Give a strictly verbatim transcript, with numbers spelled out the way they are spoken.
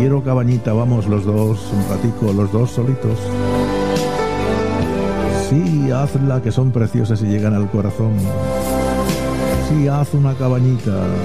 quiero cabañita, vamos los dos, un ratico, los dos solitos. Sí, hazla, que son preciosas y llegan al corazón. Sí, haz una cabañita.